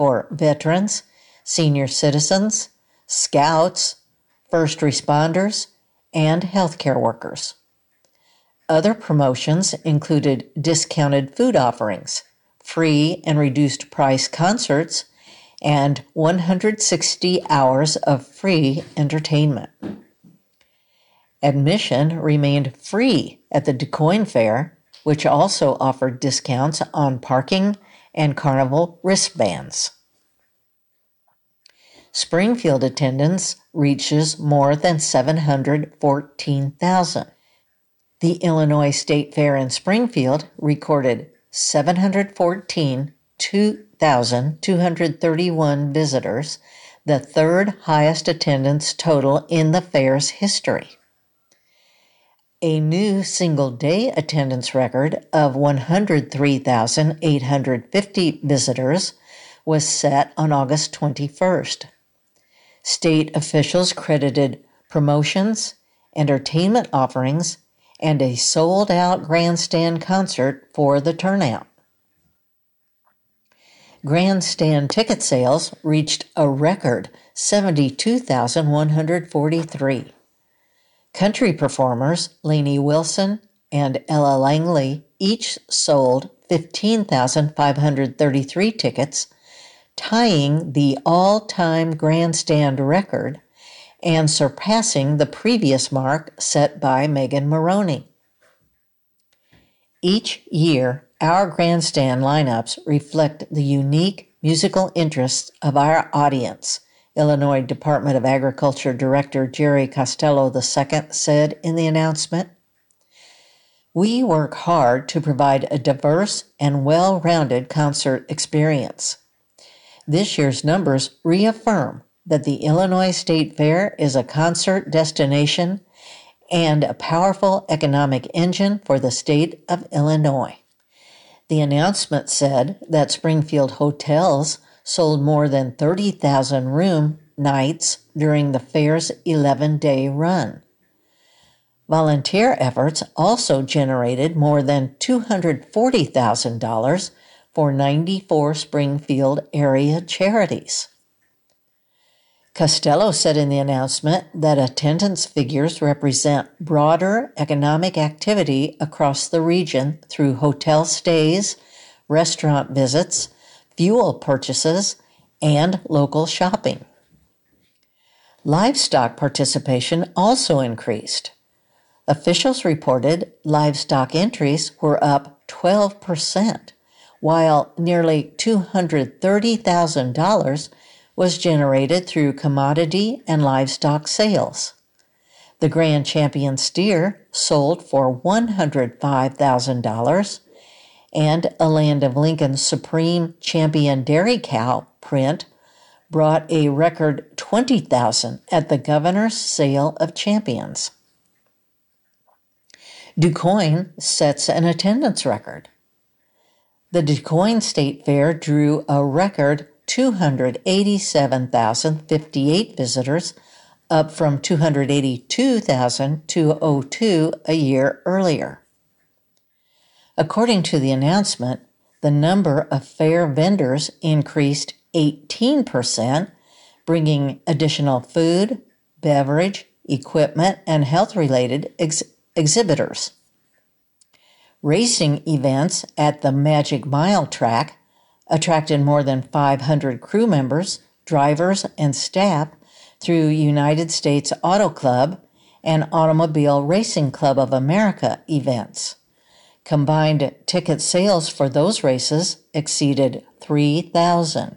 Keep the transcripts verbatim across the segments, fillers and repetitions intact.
for veterans, senior citizens, scouts, first responders, and healthcare workers. Other promotions included discounted food offerings, free and reduced price concerts, and one hundred sixty hours of free entertainment. Admission remained free at the DuQuoin Fair, which also offered discounts on parking and carnival wristbands. Springfield attendance reaches more than seven hundred fourteen thousand. The Illinois State Fair in Springfield recorded seven hundred fourteen thousand two hundred thirty-one visitors, the third highest attendance total in the fair's history. A new single-day attendance record of one hundred three thousand eight hundred fifty visitors was set on August twenty-first. State officials credited promotions, entertainment offerings, and a sold-out grandstand concert for the turnout. Grandstand ticket sales reached a record seventy-two thousand one hundred forty-three. Country performers Lainey Wilson and Ella Langley each sold fifteen thousand five hundred thirty-three tickets, tying the all-time grandstand record and surpassing the previous mark set by Megan Moroney. Each year, our grandstand lineups reflect the unique musical interests of our audience, Illinois Department of Agriculture Director Jerry Costello the Second said in the announcement. We work hard to provide a diverse and well-rounded concert experience. This year's numbers reaffirm that the Illinois State Fair is a concert destination and a powerful economic engine for the state of Illinois. The announcement said that Springfield hotels sold more than thirty thousand room nights during the fair's eleven-day run. Volunteer efforts also generated more than two hundred forty thousand dollars for ninety-four Springfield area charities. Costello said in the announcement that attendance figures represent broader economic activity across the region through hotel stays, restaurant visits, fuel purchases, and local shopping. Livestock participation also increased. Officials reported livestock entries were up twelve percent, while nearly two hundred thirty thousand dollars was generated through commodity and livestock sales. The Grand Champion steer sold for one hundred five thousand dollars, and a Land of Lincoln Supreme Champion Dairy Cow print brought a record twenty thousand dollars at the Governor's Sale of Champions. DuQuoin sets an attendance record. The DuQuoin State Fair drew a record two hundred eighty-seven thousand fifty-eight visitors, up from two hundred eighty-two thousand two hundred two a year earlier. According to the announcement, the number of fair vendors increased eighteen percent, bringing additional food, beverage, equipment, and health-related ex- exhibitors. Racing events at the Magic Mile track attracted more than five hundred crew members, drivers, and staff through United States Auto Club and Automobile Racing Club of America events. Combined ticket sales for those races exceeded three thousand.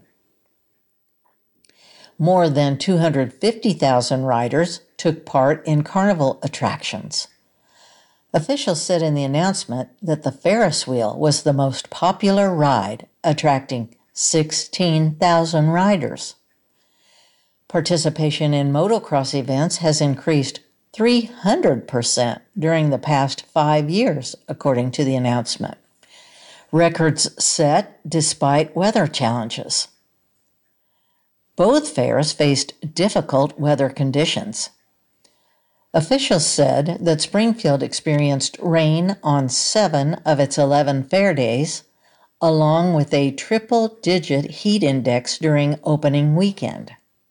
More than two hundred fifty thousand riders took part in carnival attractions. Officials said in the announcement that the Ferris wheel was the most popular ride, attracting sixteen thousand riders. Participation in motocross events has increased three hundred percent during the past five years, according to the announcement. Records set despite weather challenges. Both fairs faced difficult weather conditions. Officials said that Springfield experienced rain on seven of its eleven fair days, along with a triple-digit heat index during opening weekend.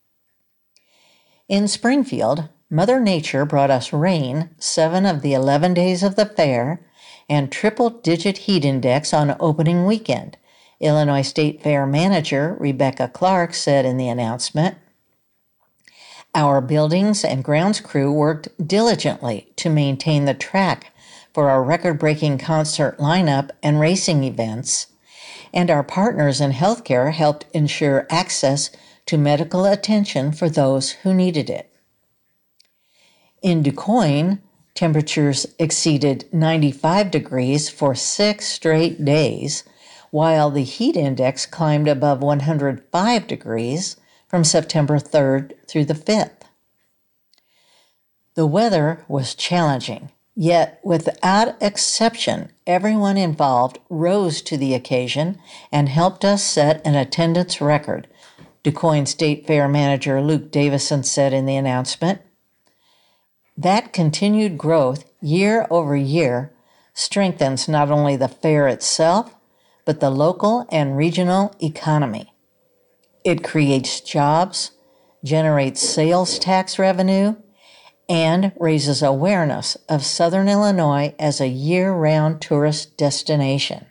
In Springfield, Mother Nature brought us rain seven of the eleven days of the fair and triple-digit heat index on opening weekend, Illinois State Fair manager Rebecca Clark said in the announcement. Our buildings and grounds crew worked diligently to maintain the track for our record-breaking concert lineup and racing events, and our partners in healthcare helped ensure access to medical attention for those who needed it. In DuQuoin, temperatures exceeded ninety-five degrees for six straight days, while the heat index climbed above one hundred five degrees from September third through the fifth. The weather was challenging, yet without exception, everyone involved rose to the occasion and helped us set an attendance record, DuQuoin State Fair manager Luke Davison said in the announcement. That continued growth year over year strengthens not only the fair itself, but the local and regional economy. It creates jobs, generates sales tax revenue, and raises awareness of Southern Illinois as a year-round tourist destination.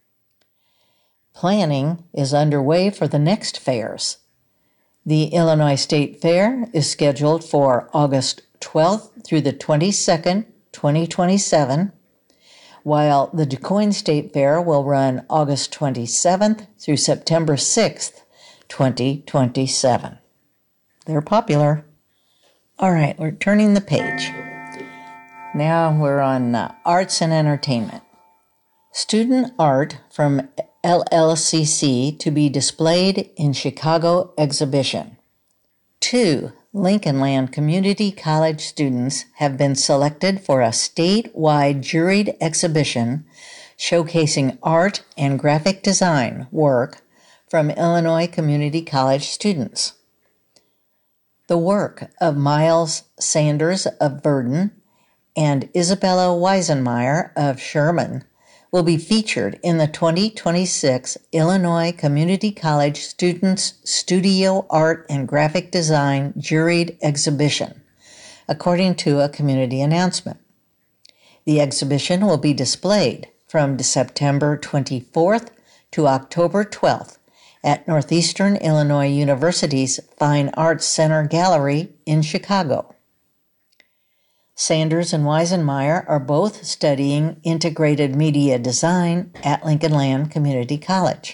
Planning is underway for the next fairs. The Illinois State Fair is scheduled for August twelfth through the twenty-second, twenty twenty-seven, while the DuQuoin State Fair will run August twenty-seventh through September sixth, twenty twenty-seven. They're popular. All right, we're turning the page. Now we're on uh, arts and entertainment. Student art from L L C C to be displayed in Chicago exhibition. Two Lincoln Land Community College students have been selected for a statewide juried exhibition showcasing art and graphic design work from Illinois Community College students. The work of Miles Sanders of Verdon and Isabella Weisenmeyer of Sherman will be featured in the twenty twenty-six Illinois Community College Students Studio Art and Graphic Design Juried Exhibition, according to a community announcement. The exhibition will be displayed from September twenty-fourth to October twelfth at Northeastern Illinois University's Fine Arts Center Gallery in Chicago. Sanders and Weisenmeyer are both studying integrated media design at Lincoln Land Community College.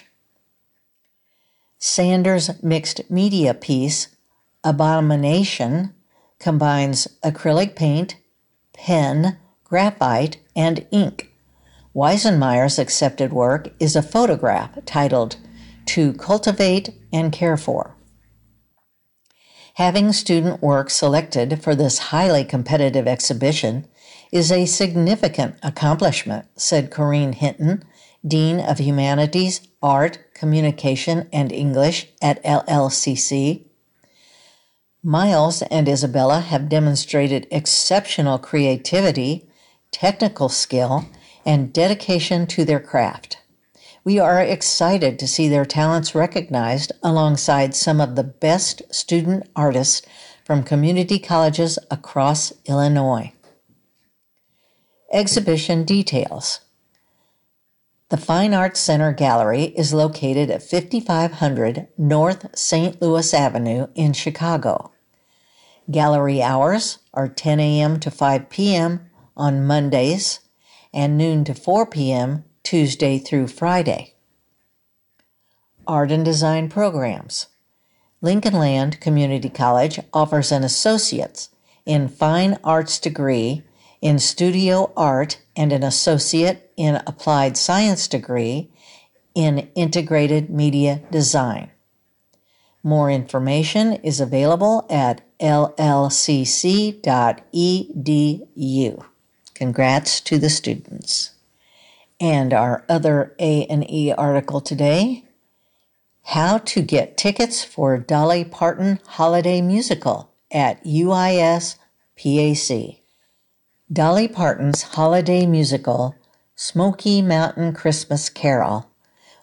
Sanders' mixed media piece, Abomination, combines acrylic paint, pen, graphite, and ink. Weisenmeyer's accepted work is a photograph titled To Cultivate and Care For. Having student work selected for this highly competitive exhibition is a significant accomplishment, said Corrine Hinton, Dean of Humanities, Art, Communication, and English at L L C C. Miles and Isabella have demonstrated exceptional creativity, technical skill, and dedication to their craft. We are excited to see their talents recognized alongside some of the best student artists from community colleges across Illinois. Exhibition details. The Fine Arts Center Gallery is located at fifty-five hundred North Saint Louis Avenue in Chicago. Gallery hours are ten a.m. to five p.m. on Mondays and noon to four p.m. Tuesday through Friday. Art and design programs. Lincoln Land Community College offers an associate's in fine arts degree in studio art and an associate in applied science degree in integrated media design. More information is available at l l c c dot e d u. Congrats to the students. And our other A and E article today, how to get tickets for Dolly Parton Holiday Musical at U I S P A C. Dolly Parton's holiday musical, Smoky Mountain Christmas Carol,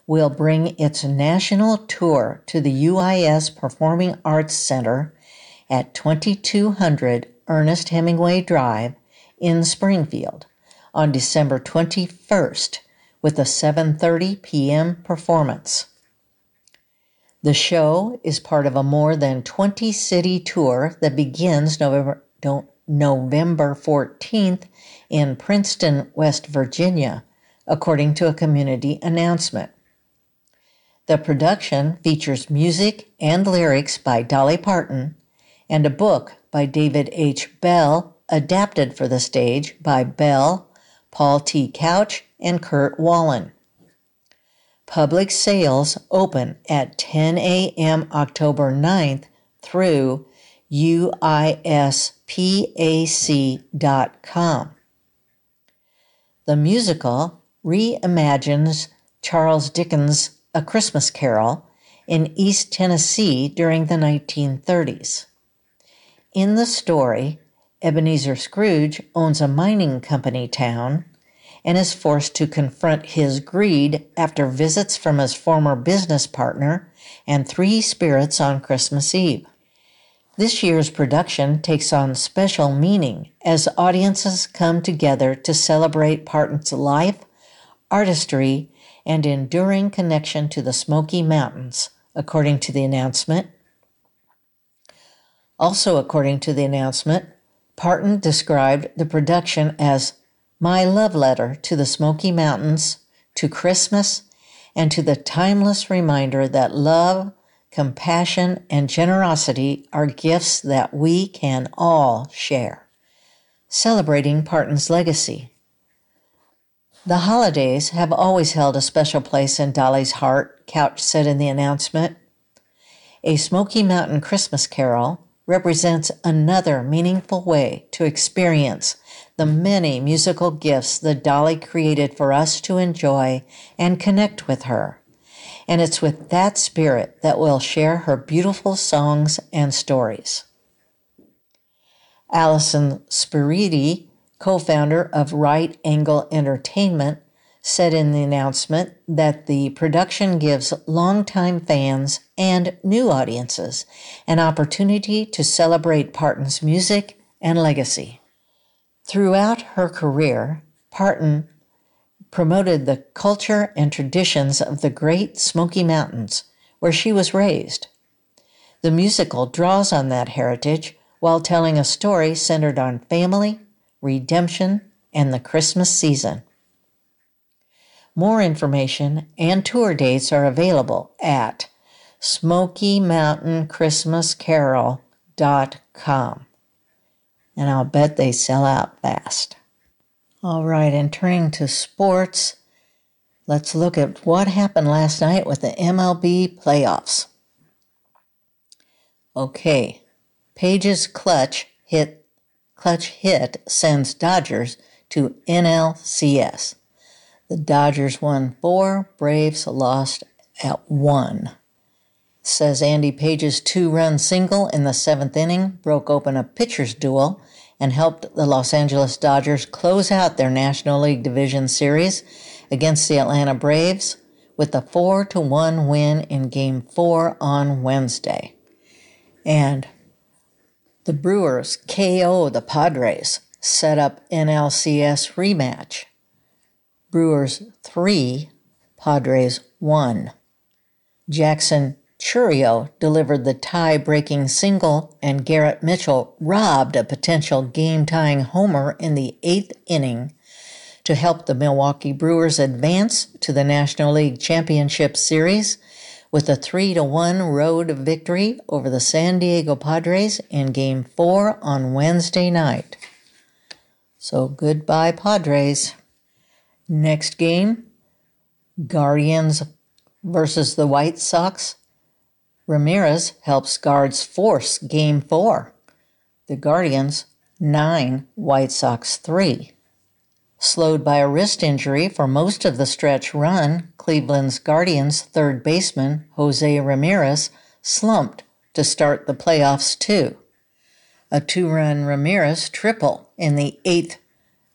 will bring its national tour to the U I S Performing Arts Center at twenty-two hundred Ernest Hemingway Drive in Springfield on December twenty-first with a seven thirty p.m. performance. The show is part of a more than twenty-city tour that begins November, November fourteenth in Princeton, West Virginia, according to a community announcement. The production features music and lyrics by Dolly Parton and a book by David H. Bell, adapted for the stage by Bell, Paul T. Couch, and Kurt Wallen. Public sales open at ten a.m. October ninth through U I S P A C dot com. The musical reimagines Charles Dickens' A Christmas Carol in East Tennessee during the nineteen thirties. In the story, Ebenezer Scrooge owns a mining company town and is forced to confront his greed after visits from his former business partner and three spirits on Christmas Eve. This year's production takes on special meaning as audiences come together to celebrate Parton's life, artistry, and enduring connection to the Smoky Mountains, according to the announcement. Also, according to the announcement, Parton described the production as my love letter to the Smoky Mountains, to Christmas, and to the timeless reminder that love, compassion, and generosity are gifts that we can all share. Celebrating Parton's legacy. The holidays have always held a special place in Dolly's heart, Couch said in the announcement. A Smoky Mountain Christmas Carol represents another meaningful way to experience the many musical gifts that Dolly created for us to enjoy and connect with her. And it's with that spirit that we'll share her beautiful songs and stories. Allison Spiridi, co-founder of Right Angle Entertainment, said in the announcement that the production gives longtime fans and new audiences an opportunity to celebrate Parton's music and legacy. Throughout her career, Parton promoted the culture and traditions of the Great Smoky Mountains, where she was raised. The musical draws on that heritage while telling a story centered on family, redemption, and the Christmas season. More information and tour dates are available at smoky mountain christmas carol dot com. And I'll bet they sell out fast. All right, and turning to sports, let's look at what happened last night with the M L B playoffs. Okay, Page's clutch hit, clutch hit sends Dodgers to N L C S. The Dodgers won four, Braves lost at one. Says Andy Page's two-run single in the seventh inning broke open a pitcher's duel and helped the Los Angeles Dodgers close out their National League Division Series against the Atlanta Braves with a four to one win in Game four on Wednesday. And the Brewers K O the Padres, set up N L C S rematch. Brewers three, Padres one. Jackson Chourio delivered the tie-breaking single, and Garrett Mitchell robbed a potential game-tying homer in the eighth inning to help the Milwaukee Brewers advance to the National League Championship Series with a three to one road victory over the San Diego Padres in Game four on Wednesday night. So goodbye, Padres. Next game, Guardians versus the White Sox. Ramirez helps Guards force Game four. The Guardians, nine, White Sox, three. Slowed by a wrist injury for most of the stretch run, Cleveland's Guardians third baseman, Jose Ramirez, slumped to start the playoffs too. A two-run Ramirez triple in the eighth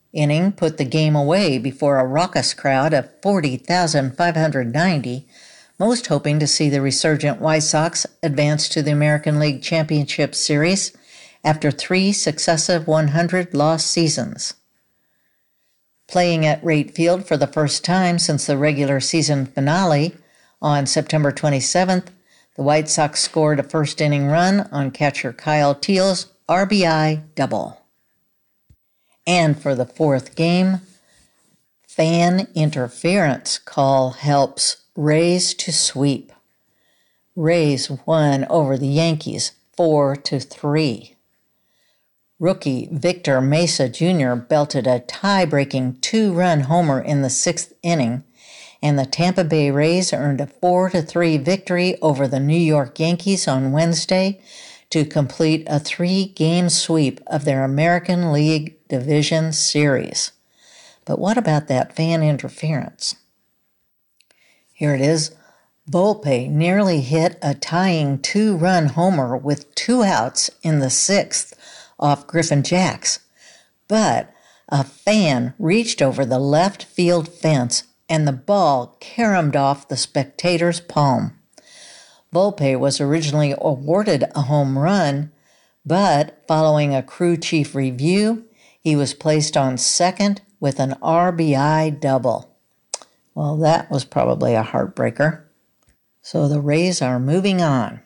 inning put the game away before a raucous crowd of forty thousand five hundred ninety, most hoping to see the resurgent White Sox advance to the American League Championship Series after three successive one hundred loss seasons. Playing at Rate Field for the first time since the regular season finale on September twenty-seventh, the White Sox scored a first-inning run on catcher Kyle Teal's R B I double. And for the fourth game, fan interference call helps Rays to sweep. Rays won over the Yankees four to three. Rookie Victor Mesa Junior belted a tie-breaking two-run homer in the sixth inning, and the Tampa Bay Rays earned a four to three victory over the New York Yankees on Wednesday to complete a three-game sweep of their American League Division Series. But what about that fan interference? Here it is. Volpe nearly hit a tying two-run homer with two outs in the sixth off Griffin Jax, but a fan reached over the left field fence and the ball caromed off the spectator's palm. Volpe was originally awarded a home run, but following a crew chief review, he was placed on second with an R B I double. Well, that was probably a heartbreaker. So the Rays are moving on.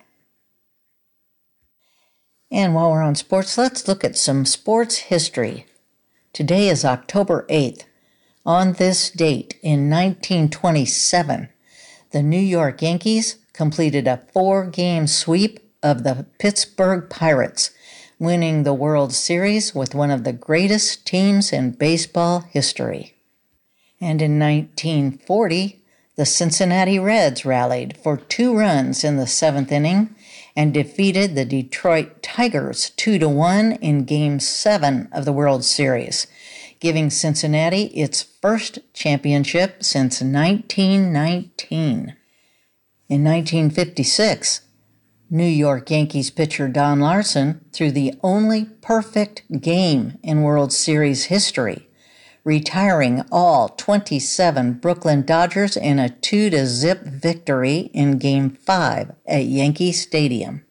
And while we're on sports, let's look at some sports history. Today is October eighth. On this date, in nineteen twenty-seven, the New York Yankees completed a four-game sweep of the Pittsburgh Pirates, winning the World Series with one of the greatest teams in baseball history. And in nineteen forty, the Cincinnati Reds rallied for two runs in the seventh inning and defeated the Detroit Tigers two to one in Game seven of the World Series, giving Cincinnati its first championship since nineteen nineteen. In nineteen fifty-six, New York Yankees pitcher Don Larson threw the only perfect game in World Series history, retiring all twenty-seven Brooklyn Dodgers in a two to zip victory in Game five at Yankee Stadium.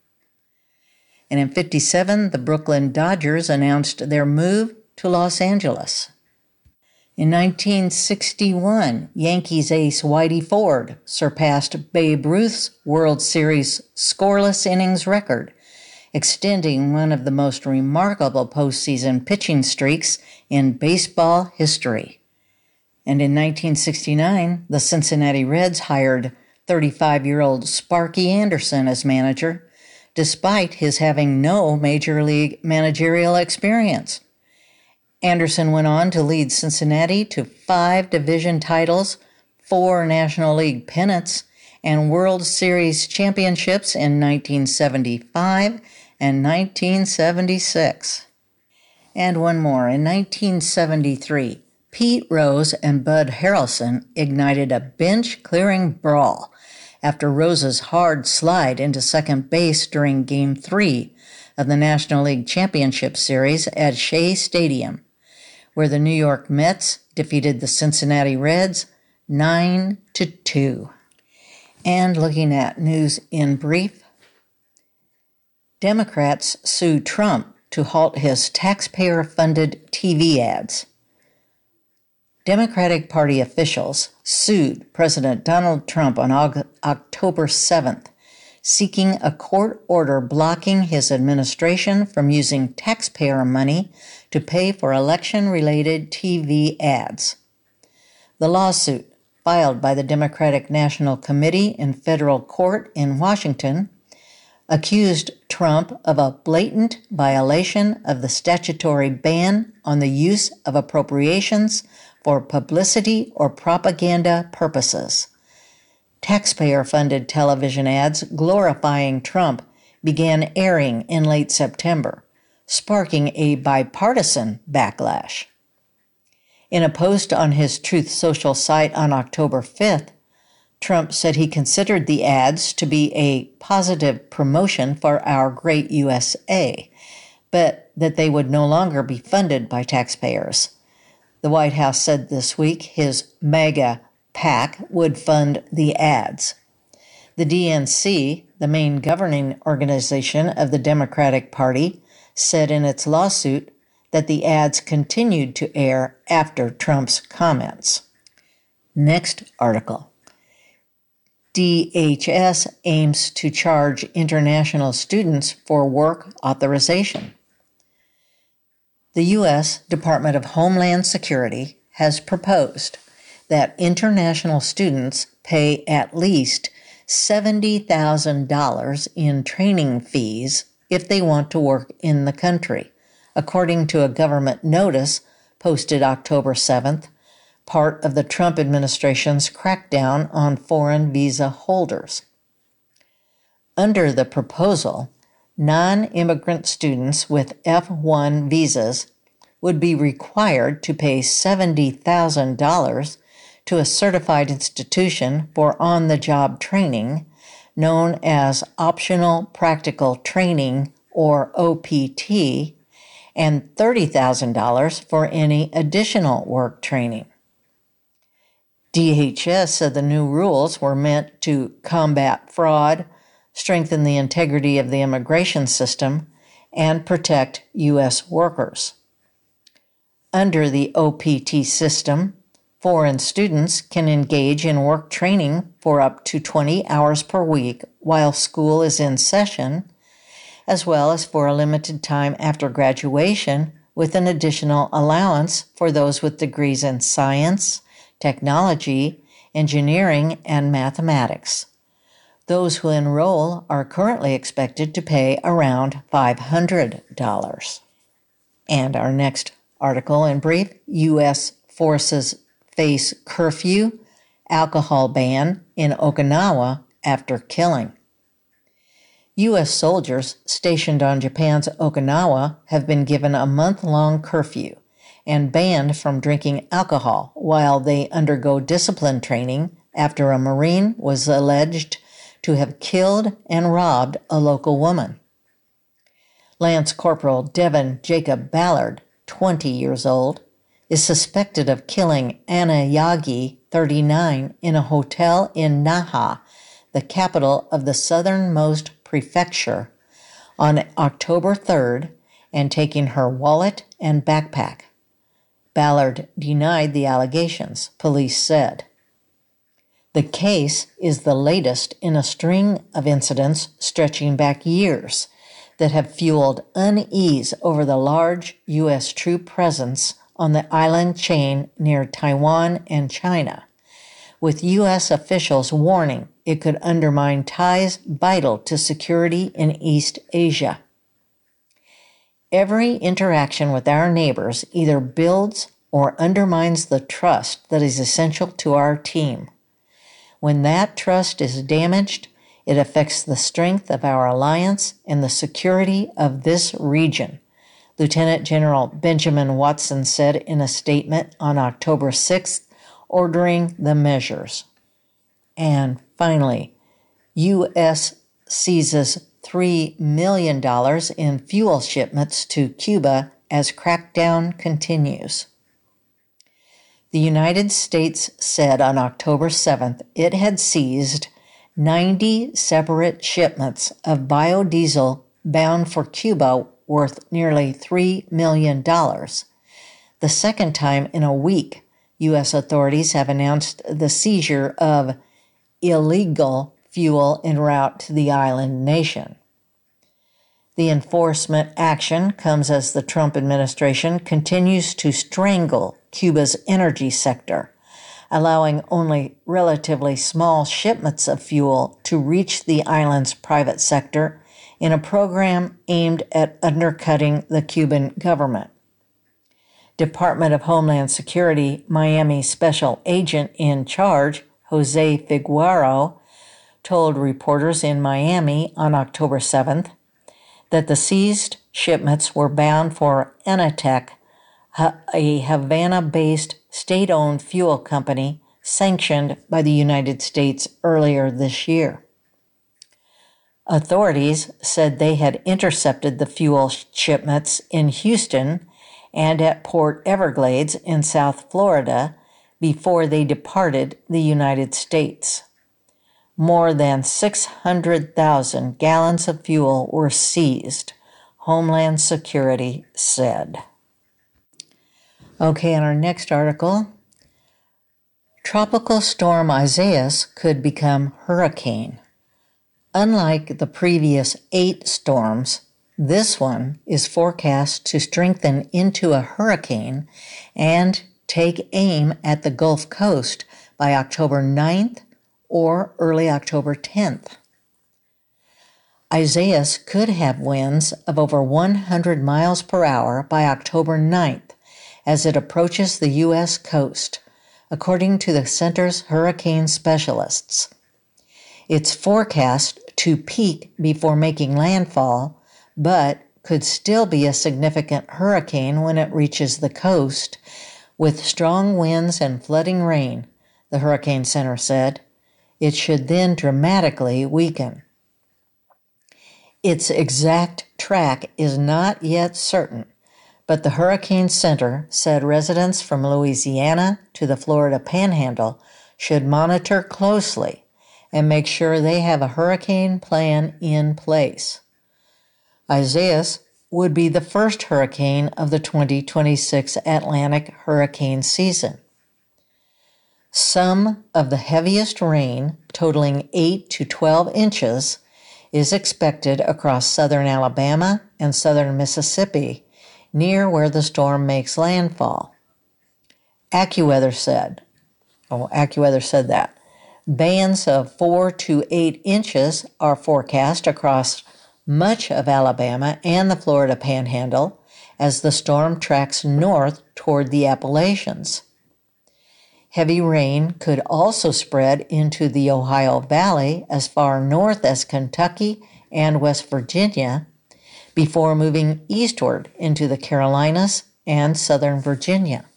And in fifty-seven, the Brooklyn Dodgers announced their move to Los Angeles. In nineteen sixty-one, Yankees ace Whitey Ford surpassed Babe Ruth's World Series scoreless innings record, extending one of the most remarkable postseason pitching streaks in baseball history. And in nineteen sixty-nine, the Cincinnati Reds hired thirty-five-year-old Sparky Anderson as manager, despite his having no major league managerial experience. Anderson went on to lead Cincinnati to five division titles, four National League pennants, and World Series championships in nineteen seventy-five and nineteen seventy-six. And one more. In nineteen seventy-three, Pete Rose and Bud Harrelson ignited a bench-clearing brawl after Rose's hard slide into second base during Game three of the National League Championship Series at Shea Stadium, where the New York Mets defeated the Cincinnati Reds nine to two. And looking at news in brief, Democrats sue Trump to halt his taxpayer-funded T V ads. Democratic Party officials sued President Donald Trump on October seventh, seeking a court order blocking his administration from using taxpayer money to pay for election-related T V ads. The lawsuit, filed by the Democratic National Committee in federal court in Washington, accused Trump of a blatant violation of the statutory ban on the use of appropriations for publicity or propaganda purposes. Taxpayer-funded television ads glorifying Trump began airing in late September, sparking a bipartisan backlash. In a post on his Truth Social site on October fifth, Trump said he considered the ads to be a positive promotion for our great U S A, but that they would no longer be funded by taxpayers. The White House said this week his MAGA PAC would fund the ads. The D N C, the main governing organization of the Democratic Party, said in its lawsuit that the ads continued to air after Trump's comments. Next article. D H S aims to charge international students for work authorization. The U S Department of Homeland Security has proposed that international students pay at least seventy thousand dollars in training fees if they want to work in the country, according to a government notice posted October seventh, part of the Trump administration's crackdown on foreign visa holders. Under the proposal, non-immigrant students with F one visas would be required to pay seventy thousand dollars to a certified institution for on-the-job training known as Optional Practical Training, or O P T, and thirty thousand dollars for any additional work training. D H S said the new rules were meant to combat fraud, strengthen the integrity of the immigration system, and protect U S workers. Under the O P T system, foreign students can engage in work training for up to twenty hours per week while school is in session, as well as for a limited time after graduation, with an additional allowance for those with degrees in science, technology, engineering, and mathematics. Those who enroll are currently expected to pay around five hundred dollars. And our next article in brief, U S forces face curfew, alcohol ban in Okinawa after killing. U S soldiers stationed on Japan's Okinawa have been given a month-long curfew and banned from drinking alcohol while they undergo discipline training after a Marine was alleged to have killed and robbed a local woman. Lance Corporal Devin Jacob Ballard, twenty years old, is suspected of killing Anna Yagi, thirty-nine, in a hotel in Naha, the capital of the southernmost prefecture, on October third, and taking her wallet and backpack. Ballard denied the allegations, police said. The case is the latest in a string of incidents stretching back years that have fueled unease over the large U S troop presence on the island chain near Taiwan and China, with U S officials warning it could undermine ties vital to security in East Asia. Every interaction with our neighbors either builds or undermines the trust that is essential to our team. When that trust is damaged, it affects the strength of our alliance and the security of this region, Lieutenant General Benjamin Watson said in a statement on October sixth, ordering the measures. And finally, U S seizes three million dollars in fuel shipments to Cuba as crackdown continues. The United States said on October seventh it had seized ninety separate shipments of biodiesel bound for Cuba worth nearly three million dollars. The second time in a week, U S authorities have announced the seizure of illegal fuel en route to the island nation. The enforcement action comes as the Trump administration continues to strangle Cuba's energy sector, allowing only relatively small shipments of fuel to reach the island's private sector in a program aimed at undercutting the Cuban government. Department of Homeland Security Miami Special Agent in charge, Jose Figueroa, told reporters in Miami on October seventh that the seized shipments were bound for Enatec, a Havana-based state-owned fuel company sanctioned by the United States earlier this year. Authorities said they had intercepted the fuel shipments in Houston and at Port Everglades in South Florida before they departed the United States. More than six hundred thousand gallons of fuel were seized, Homeland Security said. Okay, in our next article, Tropical Storm Isaias could become hurricane. Unlike the previous eight storms, this one is forecast to strengthen into a hurricane and take aim at the Gulf Coast by October ninth or early October tenth. Isaias could have winds of over one hundred miles per hour by October ninth as it approaches the U S coast, according to the center's hurricane specialists. It's forecast to peak before making landfall, but could still be a significant hurricane when it reaches the coast, with strong winds and flooding rain, the Hurricane Center said. It should then dramatically weaken. Its exact track is not yet certain, but the Hurricane Center said residents from Louisiana to the Florida Panhandle should monitor closely and make sure they have a hurricane plan in place. Isaias would be the first hurricane of the twenty twenty-six Atlantic hurricane season. Some of the heaviest rain, totaling eight to twelve inches, is expected across southern Alabama and southern Mississippi, near where the storm makes landfall. AccuWeather said, oh, AccuWeather said that, bands of four to eight inches are forecast across much of Alabama and the Florida Panhandle as the storm tracks north toward the Appalachians. Heavy rain could also spread into the Ohio Valley as far north as Kentucky and West Virginia before moving eastward into the Carolinas and southern Virginia.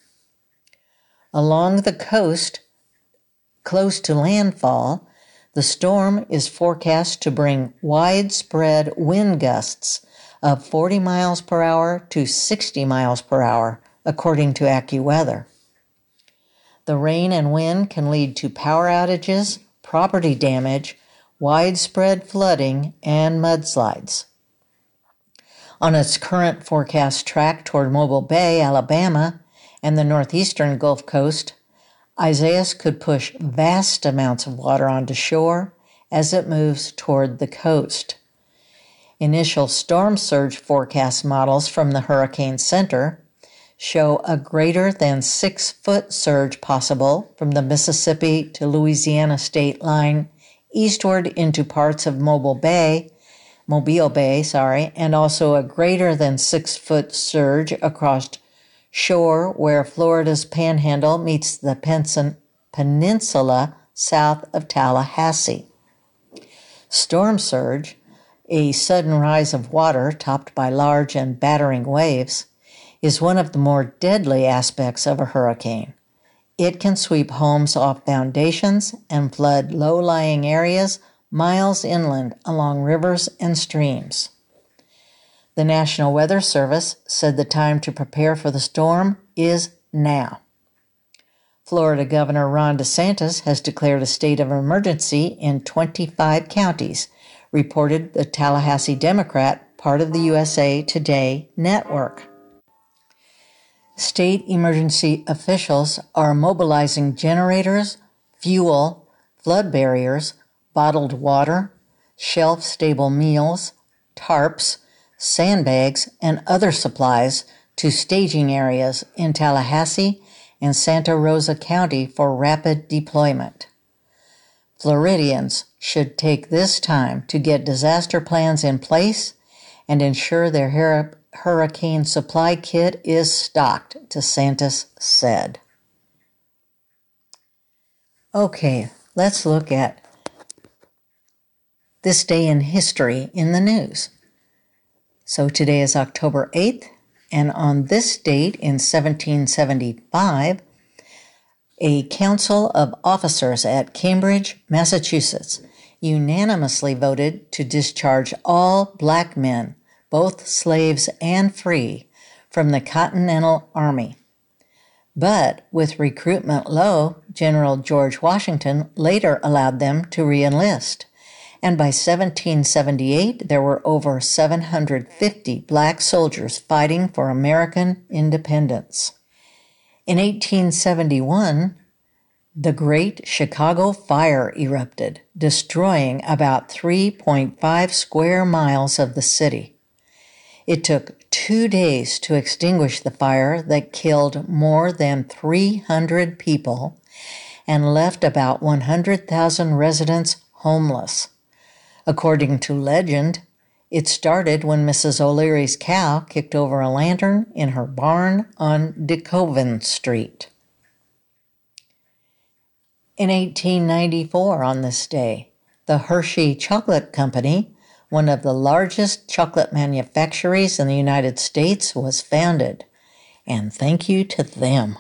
Along the coast, close to landfall, the storm is forecast to bring widespread wind gusts of forty miles per hour to sixty miles per hour, according to AccuWeather. The rain and wind can lead to power outages, property damage, widespread flooding, and mudslides. On its current forecast track toward Mobile Bay, Alabama, and the northeastern Gulf Coast, Isaias could push vast amounts of water onto shore as it moves toward the coast. Initial storm surge forecast models from the Hurricane Center show a greater than six-foot surge possible from the Mississippi to Louisiana state line eastward into parts of Mobile Bay, Mobile Bay, sorry, and also a greater than six-foot surge across shore where Florida's Panhandle meets the Penson- peninsula south of Tallahassee. Storm surge, a sudden rise of water topped by large and battering waves, is one of the more deadly aspects of a hurricane. It can sweep homes off foundations and flood low-lying areas miles inland along rivers and streams. The National Weather Service said the time to prepare for the storm is now. Florida Governor Ron DeSantis has declared a state of emergency in twenty-five counties, reported the Tallahassee Democrat, part of the U S A Today network. State emergency officials are mobilizing generators, fuel, flood barriers, bottled water, shelf-stable meals, tarps, sandbags, and other supplies to staging areas in Tallahassee and Santa Rosa County for rapid deployment. Floridians should take this time to get disaster plans in place and ensure their hur- hurricane supply kit is stocked, DeSantis said. Okay, let's look at this day in history in the news. So today is October eighth, and on this date in seventeen seventy-five, a council of officers at Cambridge, Massachusetts, unanimously voted to discharge all black men, both slaves and free, from the Continental Army. But with recruitment low, General George Washington later allowed them to re-enlist. And by seventeen seventy-eight, there were over seven hundred fifty black soldiers fighting for American independence. In eighteen seventy-one, the Great Chicago Fire erupted, destroying about three point five square miles of the city. It took two days to extinguish the fire that killed more than three hundred people and left about one hundred thousand residents homeless. According to legend, it started when Missus O'Leary's cow kicked over a lantern in her barn on DeKoven Street. In eighteen ninety-four, on this day, the Hershey Chocolate Company, one of the largest chocolate manufacturers in the United States, was founded. And thank you to them.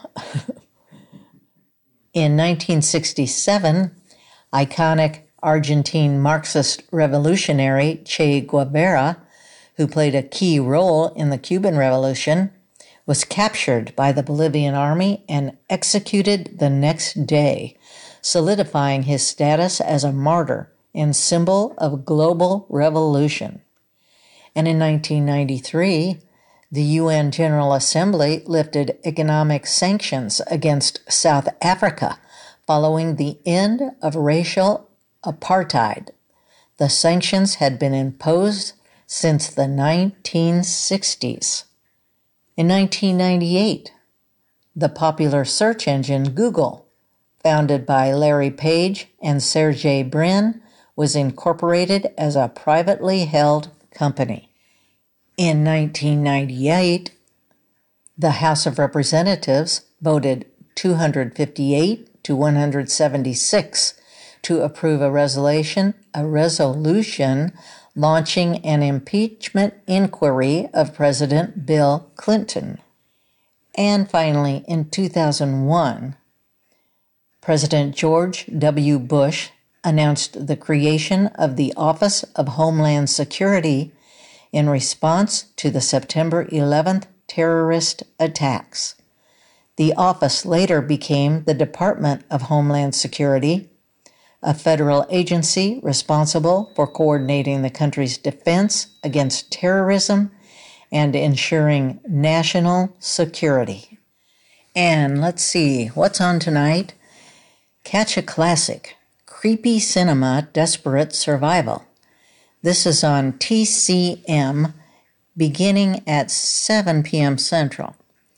In nineteen sixty-seven, iconic Argentine Marxist revolutionary Che Guevara, who played a key role in the Cuban Revolution, was captured by the Bolivian army and executed the next day, solidifying his status as a martyr and symbol of global revolution. And in nineteen ninety-three, the U N General Assembly lifted economic sanctions against South Africa following the end of racial apartheid. The sanctions had been imposed since the nineteen sixties. In nineteen ninety-eight, the popular search engine Google, founded by Larry Page and Sergey Brin, was incorporated as a privately held company. In nineteen ninety-eight, the House of Representatives voted two hundred fifty-eight to one hundred seventy-six to approve a resolution, a resolution launching an impeachment inquiry of President Bill Clinton. And finally, in two thousand one, President George W. Bush announced the creation of the Office of Homeland Security in response to the September eleventh terrorist attacks. The office later became the Department of Homeland Security, a federal agency responsible for coordinating the country's defense against terrorism and ensuring national security. And let's see, what's on tonight? Catch a classic, Creepy Cinema Desperate Survival. This is on T C M beginning at seven p.m. Central.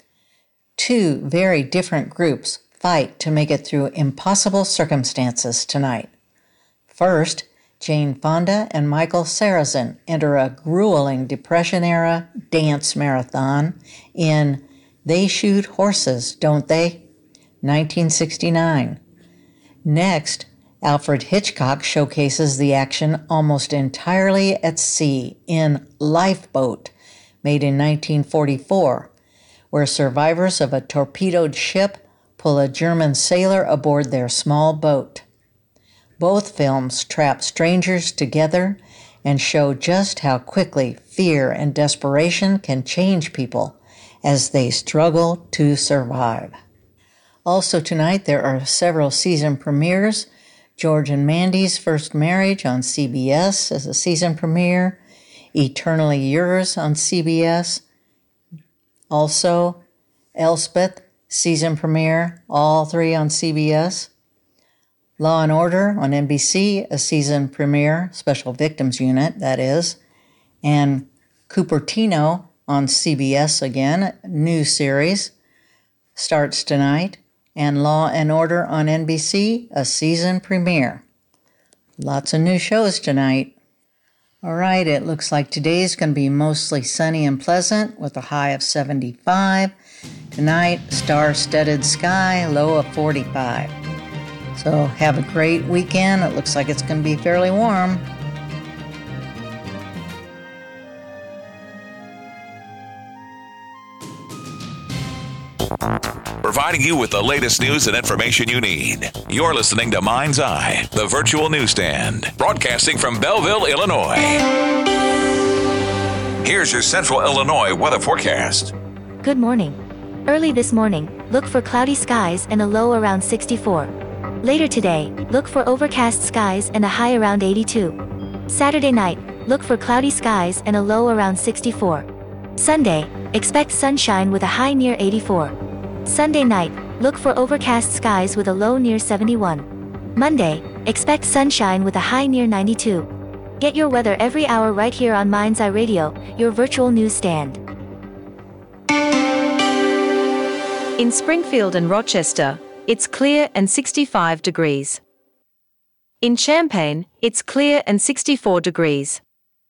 Two very different groups fight to make it through impossible circumstances tonight. First, Jane Fonda and Michael Sarrazin enter a grueling Depression-era dance marathon in They Shoot Horses, Don't They? nineteen sixty-nine. Next, Alfred Hitchcock showcases the action almost entirely at sea in Lifeboat, made in nineteen forty-four, where survivors of a torpedoed ship pull a German sailor aboard their small boat. Both films trap strangers together and show just how quickly fear and desperation can change people as they struggle to survive. Also tonight, there are several season premieres. George and Mandy's First Marriage on C B S as a season premiere. Eternally Yours on C B S. Also, Elspeth, season premiere, all three on C B S. Law and Order on N B C, a season premiere, Special Victims Unit, that is. And Cupertino on C B S again, new series, starts tonight. And Law and Order on N B C, a season premiere. Lots of new shows tonight. All right, it looks like today is going to be mostly sunny and pleasant with a high of seventy-five. Tonight, star-studded sky, low of forty-five. So have a great weekend. It looks like it's going to be fairly warm. Providing you with the latest news and information you need. You're listening to Mind's Eye, the virtual newsstand, broadcasting from Belleville, Illinois. Here's your Central Illinois weather forecast. Good morning. Early this morning, look for cloudy skies and a low around sixty-four. Later today, look for overcast skies and a high around eighty-two. Saturday night, look for cloudy skies and a low around sixty-four. Sunday, expect sunshine with a high near eighty-four. Sunday night, look for overcast skies with a low near seventy-one. Monday, expect sunshine with a high near ninety-two. Get your weather every hour right here on Mind's Eye Radio, your virtual newsstand. In Springfield and Rochester, it's clear and sixty-five degrees. In Champaign, it's clear and sixty-four degrees.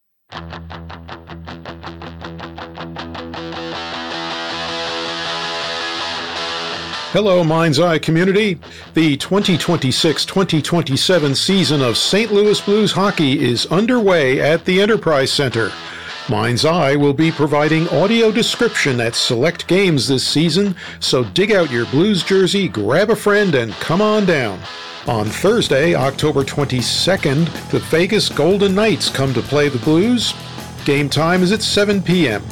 Hello, Mind's Eye community. The twenty twenty-six twenty twenty-seven season of Saint Louis Blues hockey is underway at the Enterprise Center. Mind's Eye will be providing audio description at select games this season, so dig out your Blues jersey, grab a friend, and come on down. On Thursday, October twenty-second, the Vegas Golden Knights come to play the Blues. Game time is at seven p.m.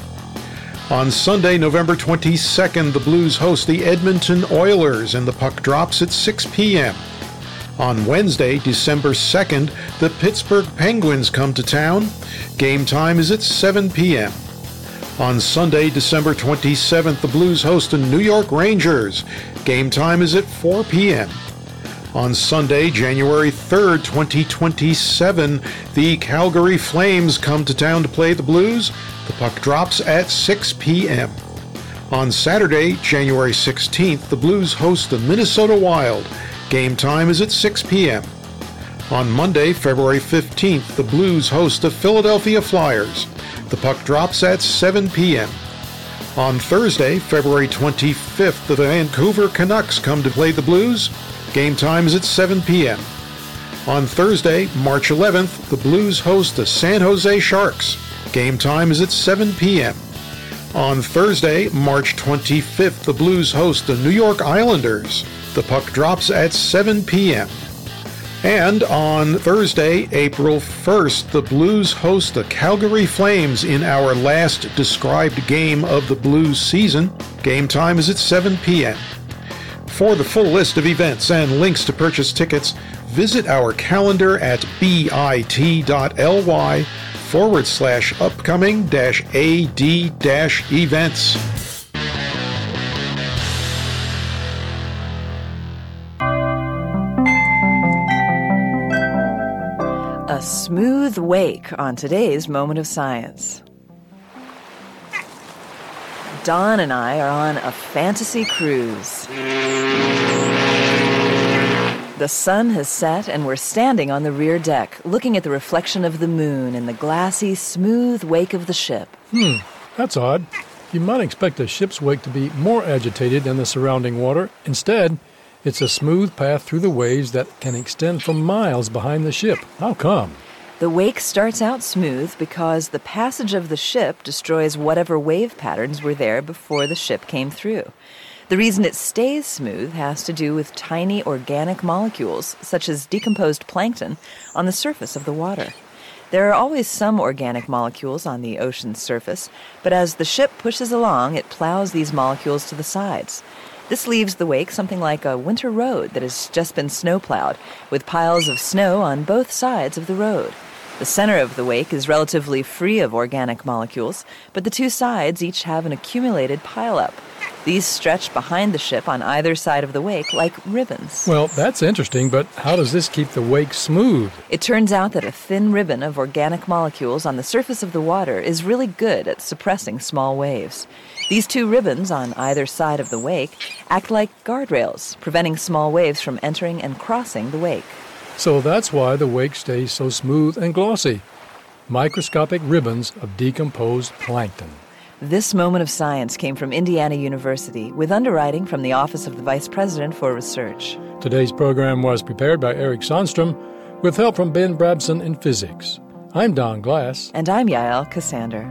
On Sunday, November twenty-second, the Blues host the Edmonton Oilers, and the puck drops at six p.m. On Wednesday, December second, the Pittsburgh Penguins come to town. Game time is at seven p.m. On Sunday, December twenty-seventh, the Blues host the New York Rangers. Game time is at four p.m. On Sunday, January third, twenty twenty-seven, the Calgary Flames come to town to play the Blues. The puck drops at six p.m. On Saturday, January sixteenth, the Blues host the Minnesota Wild. Game time is at six p.m. On Monday, February fifteenth, the Blues host the Philadelphia Flyers. The puck drops at seven p.m. On Thursday, February twenty-fifth, the Vancouver Canucks come to play the Blues. Game time is at seven p.m. On Thursday, March eleventh, the Blues host the San Jose Sharks. Game time is at seven p.m. On Thursday, March twenty-fifth, the Blues host the New York Islanders. The puck drops at seven p.m. And on Thursday, April first, the Blues host the Calgary Flames in our last described game of the Blues season. Game time is at seven p.m. For the full list of events and links to purchase tickets, visit our calendar at bit.ly forward slash upcoming dash AD dash events. A smooth wake on today's Moment of Science. Don and I are on a fantasy cruise. The sun has set and we're standing on the rear deck, looking at the reflection of the moon in the glassy, smooth wake of the ship. Hmm, that's odd. You might expect a ship's wake to be more agitated than the surrounding water. Instead, it's a smooth path through the waves that can extend for miles behind the ship. How come? The wake starts out smooth because the passage of the ship destroys whatever wave patterns were there before the ship came through. The reason it stays smooth has to do with tiny organic molecules, such as decomposed plankton, on the surface of the water. There are always some organic molecules on the ocean's surface, but as the ship pushes along, it plows these molecules to the sides. This leaves the wake something like a winter road that has just been snowplowed, with piles of snow on both sides of the road. The center of the wake is relatively free of organic molecules, but the two sides each have an accumulated pileup. These stretch behind the ship on either side of the wake like ribbons. Well, that's interesting, but how does this keep the wake smooth? It turns out that a thin ribbon of organic molecules on the surface of the water is really good at suppressing small waves. These two ribbons on either side of the wake act like guardrails, preventing small waves from entering and crossing the wake. So that's why the wake stays so smooth and glossy. Microscopic ribbons of decomposed plankton. This Moment of Science came from Indiana University with underwriting from the Office of the Vice President for Research. Today's program was prepared by Eric Sandstrom with help from Ben Brabson in physics. I'm Don Glass. And I'm Yael Cassander.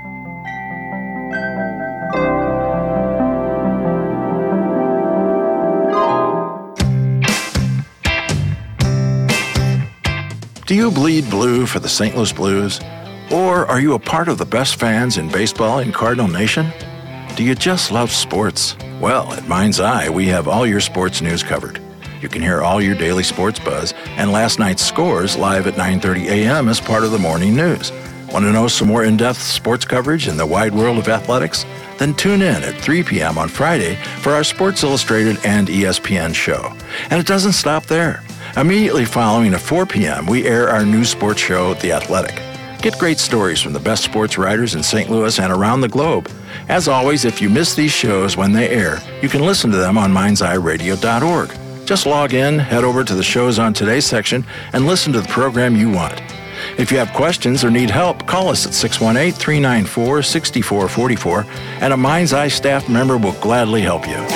Do you bleed blue for the Saint Louis Blues? Or are you a part of the best fans in baseball in Cardinal Nation? Do you just love sports? Well, at Mind's Eye, we have all your sports news covered. You can hear all your daily sports buzz and last night's scores live at nine thirty a.m. as part of the morning news. Want to know some more in-depth sports coverage in the wide world of athletics? Then tune in at three p.m. on Friday for our Sports Illustrated and E S P N show. And it doesn't stop there. Immediately following at four p.m., we air our new sports show, The Athletic. Get great stories from the best sports writers in Saint Louis and around the globe. As always, if you miss these shows when they air, you can listen to them on minds eye radio dot org. Just log in, head over to the shows on today's section, and listen to the program you want. If you have questions or need help, call us at six one eight, three nine four, six four four four, and a Mind's Eye staff member will gladly help you.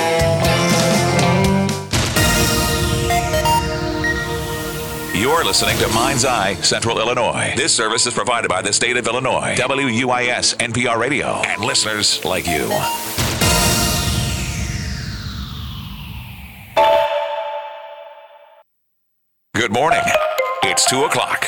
You're listening to Mind's Eye, Central Illinois. This service is provided by the state of Illinois, W U I S N P R Radio, and listeners like you. Good morning. It's two o'clock.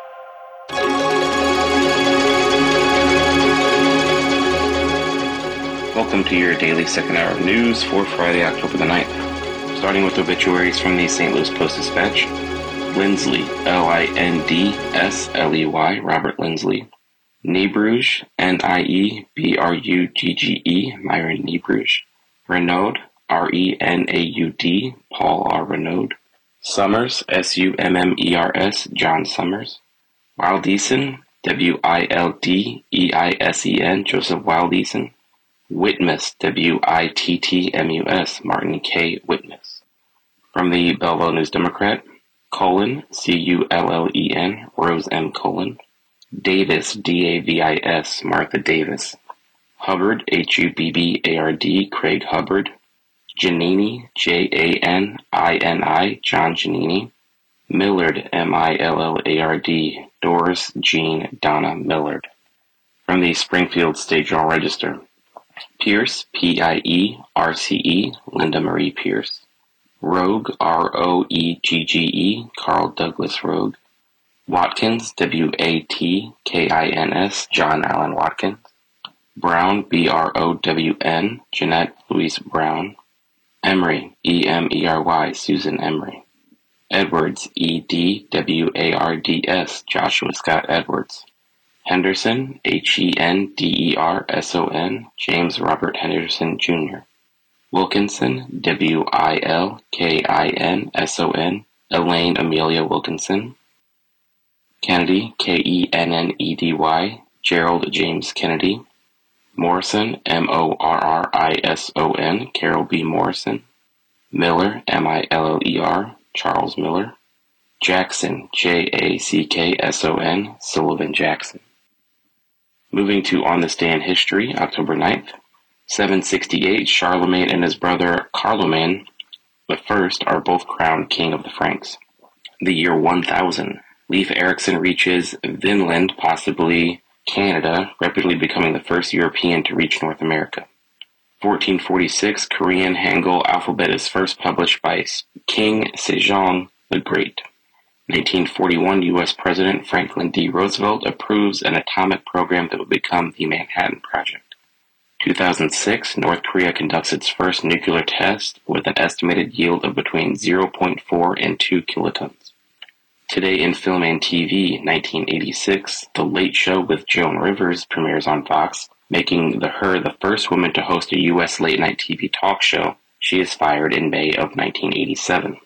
Welcome to your daily second hour of news for Friday, October the ninth. Starting with obituaries from the Saint Louis Post-Dispatch. Lindsley, L I N D S L E Y, Robert Lindsley. Niebruge, N I E B R U G G E, Myron Niebruge. Renaud, R E N A U D, Paul R. Renaud. Summers, S U M M E R S, John Summers. Wildeson, W I L D E I S E N, Joseph Wildeson. Witmus, W I T T M U S, Martin K. Witmus. From the Belleville News Democrat, Cullen, C U L L E N, Rose M. Cullen. Davis, D A V I S, Martha Davis. Hubbard, H U B B A R D, Craig Hubbard. Giannini, J A N I N I, John Giannini. Millard, M I L L A R D, Doris Jean Donna Millard. From the Springfield State Journal Register, Pierce, P I E R C E, Linda Marie Pierce. Rogue, R O E G G E, Carl Douglas Rogue. Watkins, W A T K I N S, John Allen Watkins. Brown, B R O W N, Jeanette Louise Brown. Emery, E M E R Y, Susan Emery. Edwards, E D W A R D S, Joshua Scott Edwards. Henderson, H E N D E R S O N, James Robert Henderson Junior Wilkinson, W I L K I N S O N, Elaine Amelia Wilkinson. Kennedy, K E N N E D Y, Gerald James Kennedy. Morrison, M O R R I S O N, Carol B. Morrison. Miller, M I L L E R, Charles Miller. Jackson, J A C K S O N, Sullivan Jackson. Moving to On This Day in History, October ninth. seven sixty-eight, Charlemagne and his brother Carloman the First are both crowned king of the Franks. The year one thousand, Leif Erikson reaches Vinland, possibly Canada, rapidly becoming the first European to reach North America. fourteen forty-six, Korean Hangul alphabet is first published by King Sejong the Great. nineteen forty-one, U S President Franklin D. Roosevelt approves an atomic program that would become the Manhattan Project. two thousand six, North Korea conducts its first nuclear test with an estimated yield of between zero point four and two kilotons. Today in Film and T V, nineteen eighty-six, The Late Show with Joan Rivers premieres on Fox, making the, her the first woman to host a U S late-night T V talk show. She is fired in May of nineteen eighty-seven.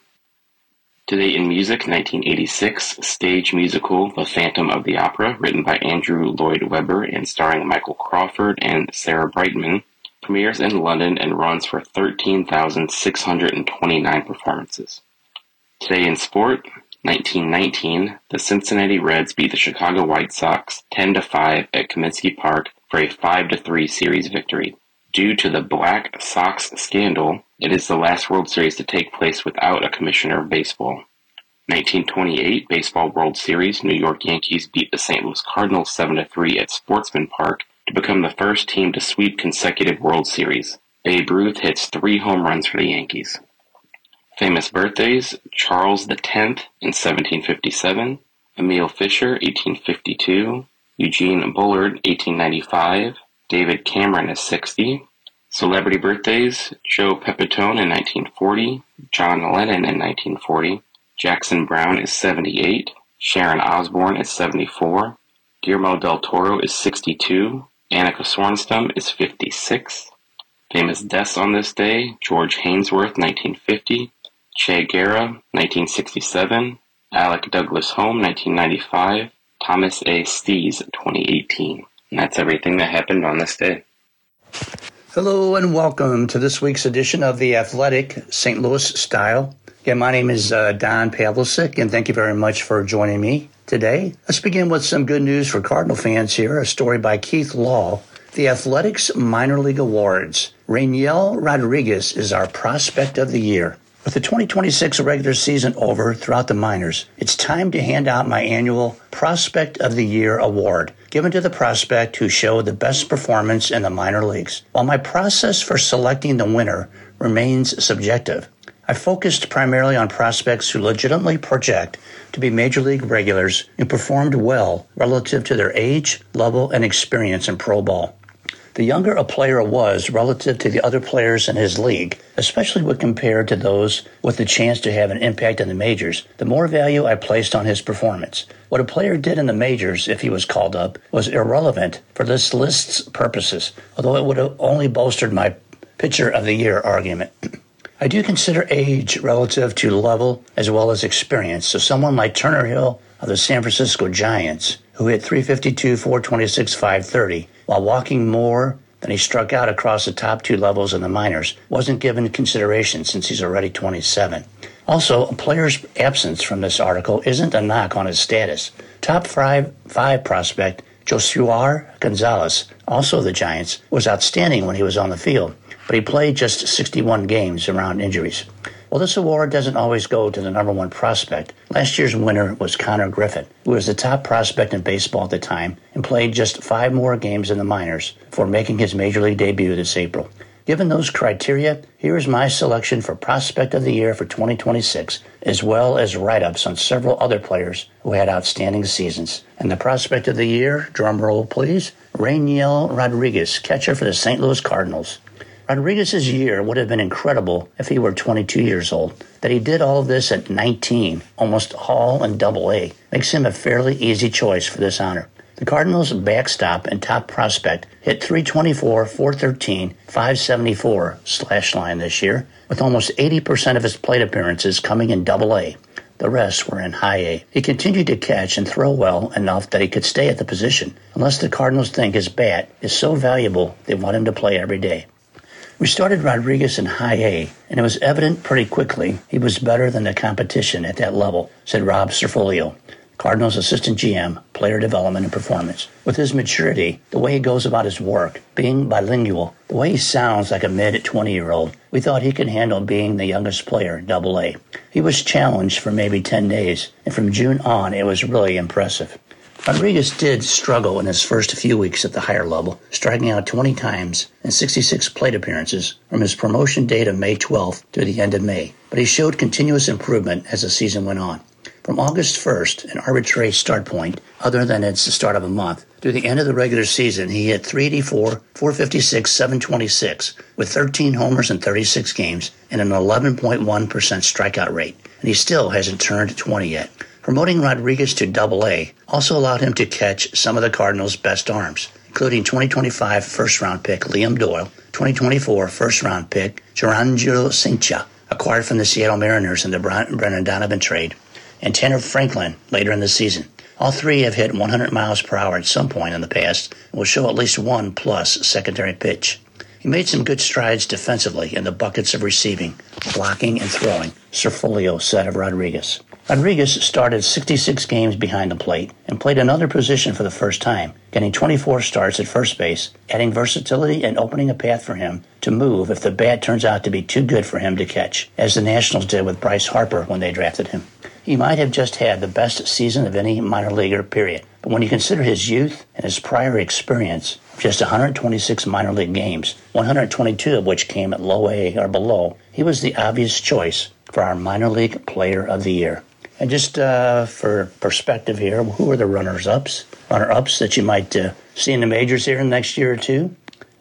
Today in music, nineteen eighty-six, stage musical The Phantom of the Opera, written by Andrew Lloyd Webber and starring Michael Crawford and Sarah Brightman, premieres in London and runs for thirteen thousand six hundred twenty-nine performances. Today in sport, nineteen nineteen, the Cincinnati Reds beat the Chicago White Sox ten to five at Comiskey Park for a five to three series victory. Due to the Black Sox scandal, it is the last World Series to take place without a commissioner of baseball. nineteen twenty-eight, Baseball World Series, New York Yankees beat the Saint Louis Cardinals seven to three at Sportsman Park to become the first team to sweep consecutive World Series. Babe Ruth hits three home runs for the Yankees. Famous birthdays: Charles the tenth in seventeen fifty-seven, Emile Fisher, eighteen fifty-two, Eugene Bullard, eighteen ninety-five, David Cameron is sixty, Celebrity birthdays: Joe Pepitone in nineteen forty, John Lennon in nineteen forty, Jackson Browne is seventy-eight, Sharon Osbourne is seventy-four, Guillermo del Toro is sixty-two, Annika Sorenstam is fifty-six. Famous deaths on this day: George Hainsworth, nineteen fifty, Che Guevara, nineteen sixty-seven, Alec Douglas Home, nineteen ninety-five, Thomas A. Stees, twenty eighteen. And that's everything that happened on this day. Hello and welcome to this week's edition of The Athletic Saint Louis Style. Again, my name is uh, Don Pavlicek, and thank you very much for joining me today. Let's begin with some good news for Cardinal fans here. A story by Keith Law. The Athletics Minor League Awards. Rainiel Rodriguez is our Prospect of the Year. With the twenty twenty-six regular season over throughout the minors, it's time to hand out my annual Prospect of the Year award, given to the prospect who showed the best performance in the minor leagues. While my process for selecting the winner remains subjective, I focused primarily on prospects who legitimately project to be major league regulars and performed well relative to their age, level, and experience in pro ball. The younger a player was relative to the other players in his league, especially when compared to those with the chance to have an impact in the majors, the more value I placed on his performance. What a player did in the majors, if he was called up, was irrelevant for this list's purposes, although it would have only bolstered my Pitcher of the Year argument. I do consider age relative to level as well as experience, so someone like Turner Hill of the San Francisco Giants, who hit three fifty-two, four twenty-six, five thirty, while walking more than he struck out across the top two levels in the minors, wasn't given consideration since he's already twenty-seven. Also, a player's absence from this article isn't a knock on his status. Top five, five prospect Josuar Gonzalez, also of the Giants, was outstanding when he was on the field, but he played just sixty-one games around injuries. Well, this award doesn't always go to the number one prospect. Last year's winner was Connor Griffin, who was the top prospect in baseball at the time and played just five more games in the minors before making his major league debut this April. Given those criteria, here is my selection for Prospect of the Year for twenty twenty-six, as well as write-ups on several other players who had outstanding seasons. And the Prospect of the Year, drum roll please, Rainiel Rodriguez, catcher for the Saint Louis Cardinals. Rodriguez's year would have been incredible if he were twenty-two years old. That he did all of this at nineteen, almost all in Double A, makes him a fairly easy choice for this honor. The Cardinals' backstop and top prospect hit three twenty-four, four thirteen, five seventy-four slash line this year, with almost eighty percent of his plate appearances coming in Double A. The rest were in High A. He continued to catch and throw well enough that he could stay at the position, unless the Cardinals think his bat is so valuable they want him to play every day. We started Rodriguez in High A, and it was evident pretty quickly he was better than the competition at that level, said Rob Cerfolio, Cardinals assistant G M, player development and performance. With his maturity, the way he goes about his work, being bilingual, the way he sounds like a mid-twenty-year-old, we thought he could handle being the youngest player in Double A. He was challenged for maybe ten days, and from June on, it was really impressive. Rodriguez did struggle in his first few weeks at the higher level, striking out twenty times and sixty-six plate appearances from his promotion date of May twelfth to the end of May, but he showed continuous improvement as the season went on. From August first, an arbitrary start point, other than it's the start of a month, through the end of the regular season, he hit three eighty-four, four fifty-six, seven twenty-six, with thirteen homers in thirty-six games and an eleven point one percent strikeout rate, and he still hasn't turned twenty yet. Promoting Rodriguez to Double A also allowed him to catch some of the Cardinals' best arms, including twenty twenty-five first-round pick Liam Doyle, twenty twenty-four first-round pick Geranjo Cincha, acquired from the Seattle Mariners in the Brennan Donovan trade, and Tanner Franklin later in the season. All three have hit one hundred miles per hour at some point in the past and will show at least one plus secondary pitch. He made some good strides defensively in the buckets of receiving, blocking, and throwing, Cerfolio said of Rodriguez. Rodriguez started sixty-six games behind the plate and played another position for the first time, getting twenty-four starts at first base, adding versatility and opening a path for him to move if the bat turns out to be too good for him to catch, as the Nationals did with Bryce Harper when they drafted him. He might have just had the best season of any minor leaguer, period. But when you consider his youth and his prior experience of just one hundred twenty-six minor league games, one hundred twenty-two of which came at low A or below, he was the obvious choice for our minor league player of the year. And just uh, for perspective here, who are the runners-ups? Runner-ups that you might uh, see in the majors here in the next year or two?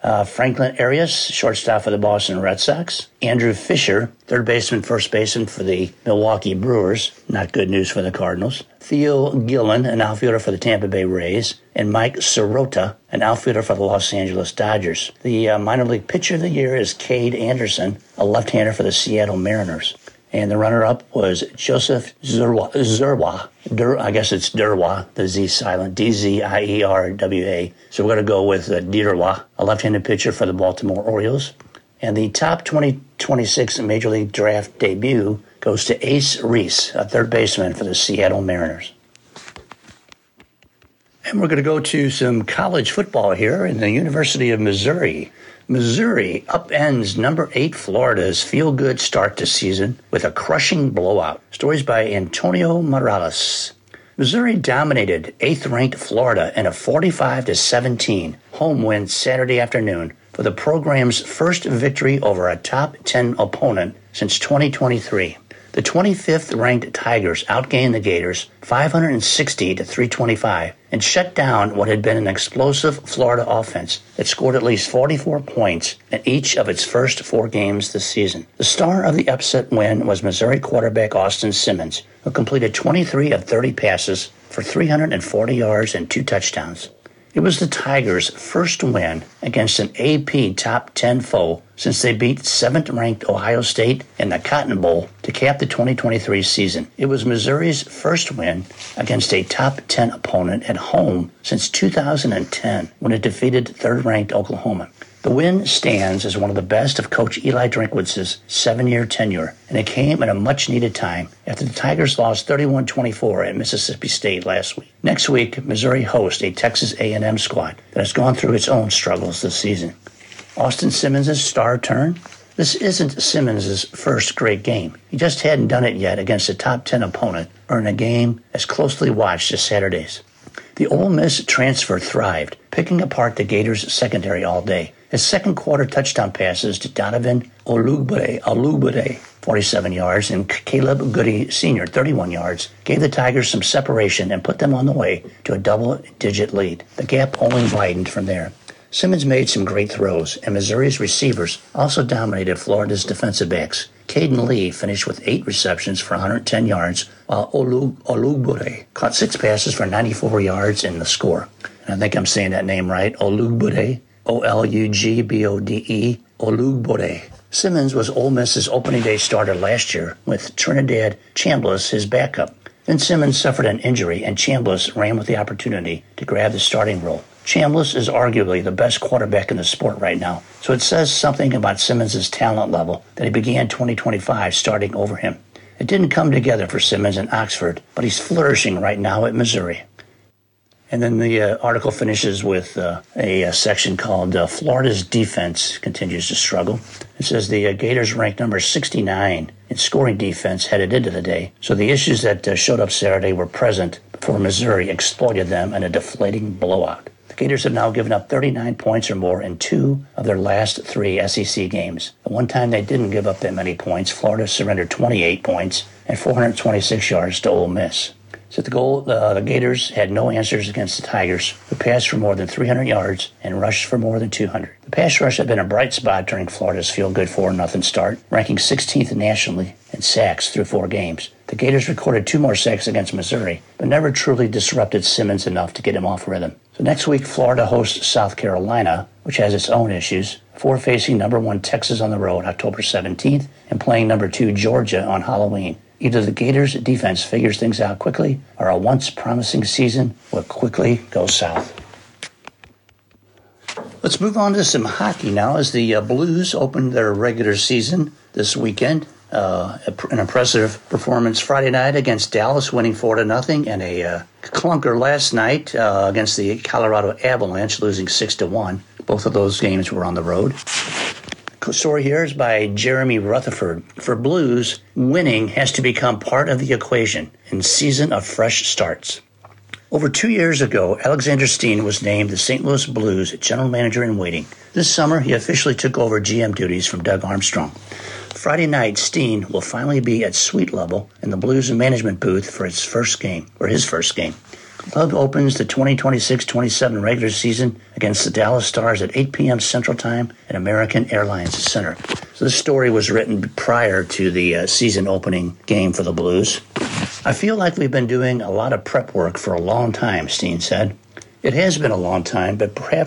Uh, Franklin Arias, shortstop for the Boston Red Sox. Andrew Fisher, third baseman, first baseman for the Milwaukee Brewers. Not good news for the Cardinals. Theo Gillen, an outfielder for the Tampa Bay Rays. And Mike Sirota, an outfielder for the Los Angeles Dodgers. The uh, minor league pitcher of the year is Cade Anderson, a left-hander for the Seattle Mariners. And the runner-up was Joseph Zerwa, Zerwa Dur, I guess it's Derwa, the Z silent, D Z I E R W A. So we're going to go with uh, Derwa, a left-handed pitcher for the Baltimore Orioles. And the top twenty twenty-six Major League Draft debut goes to Ace Reese, a third baseman for the Seattle Mariners. And we're going to go to some college football here in the University of Missouri. Missouri upends number eight Florida's feel-good start to season with a crushing blowout. Stories by Antonio Morales. Missouri dominated eighth-ranked Florida in a forty-five to seventeen home win Saturday afternoon for the program's first victory over a top ten opponent since twenty twenty-three. The twenty-fifth ranked Tigers outgained the Gators five hundred sixty to three twenty-five and shut down what had been an explosive Florida offense that scored at least forty-four points in each of its first four games this season. The star of the upset win was Missouri quarterback Austin Simmons, who completed twenty-three of thirty passes for three hundred forty yards and two touchdowns. It was the Tigers' first win against an A P top ten foe since they beat seventh-ranked Ohio State in the Cotton Bowl to cap the twenty twenty-three season. It was Missouri's first win against a top ten opponent at home since two thousand ten when it defeated third-ranked Oklahoma. The win stands as one of the best of Coach Eli Drinkwitz's seven-year tenure, and it came at a much-needed time after the Tigers lost thirty-one twenty-four at Mississippi State last week. Next week, Missouri hosts a Texas A and M squad that has gone through its own struggles this season. Austin Simmons' star turn? This isn't Simmons' first great game. He just hadn't done it yet against a top ten opponent or in a game as closely watched as Saturday's. The Ole Miss transfer thrived, picking apart the Gators' secondary all day. His second quarter touchdown passes to Donovan Olugbade, Olugbade, forty-seven yards, and Caleb Goody Senior, thirty-one yards, gave the Tigers some separation and put them on the way to a double-digit lead. The gap only widened from there. Simmons made some great throws, and Missouri's receivers also dominated Florida's defensive backs. Caden Lee finished with eight receptions for one hundred ten yards, while Olu, Olugbade caught six passes for ninety-four yards in the score. And I think I'm saying that name right, Olugbade. O L U G B O D E, Olugbade. Simmons was Ole Miss's opening day starter last year, with Trinidad Chambliss his backup. Then Simmons suffered an injury, and Chambliss ran with the opportunity to grab the starting role. Chambliss is arguably the best quarterback in the sport right now, so it says something about Simmons' talent level that he began twenty twenty-five starting over him. It didn't come together for Simmons in Oxford, but he's flourishing right now at Missouri. And then the uh, article finishes with uh, a, a section called uh, Florida's Defense Continues to Struggle. It says the uh, Gators ranked number sixty-nine in scoring defense headed into the day. So the issues that uh, showed up Saturday were present before Missouri exploited them in a deflating blowout. The Gators have now given up thirty-nine points or more in two of their last three S E C games. The one time they didn't give up that many points, Florida surrendered twenty-eight points and four hundred twenty-six yards to Ole Miss. So the goal, uh, the Gators had no answers against the Tigers, who passed for more than three hundred yards and rushed for more than two hundred. The pass rush had been a bright spot during Florida's feel-good four nothing start, ranking sixteenth nationally in sacks through four games. The Gators recorded two more sacks against Missouri, but never truly disrupted Simmons enough to get him off rhythm. So next week, Florida hosts South Carolina, which has its own issues, before facing number one Texas on the road October seventeenth and playing number two Georgia on Halloween. Either the Gators' defense figures things out quickly, or a once-promising season will quickly go south. Let's move on to some hockey now, as the uh, Blues opened their regular season this weekend. Uh, an impressive performance Friday night against Dallas, winning four to nothing, and a uh, clunker last night uh, against the Colorado Avalanche, losing six to one. Both of those games were on the road. The story here is by Jeremy Rutherford. For Blues, winning has to become part of the equation in season of fresh starts. Over two years ago, Alexander Steen was named the Saint Louis Blues general manager in waiting. This summer, he officially took over G M duties from Doug Armstrong. Friday night, Steen will finally be at suite level in the Blues management booth for its first game, or his first game. Club opens the twenty twenty-six twenty-seven regular season against the Dallas Stars at eight p.m. Central Time at American Airlines Center. So this story was written prior to the uh, season opening game for the Blues. I feel like we've been doing a lot of prep work for a long time, Steen said. It has been a long time, but perhaps